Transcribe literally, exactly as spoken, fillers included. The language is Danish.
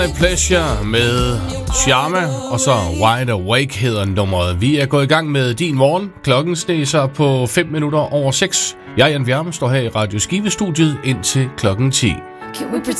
Pleasure med Charme, og så Wide Awake hedder nummeret. Vi er gået i gang med din morgen. Klokken sneser på fem minutter over seks. Jeg, Jan Bjerme, står her i Radio Skive-studiet indtil klokken ti. Can we pretend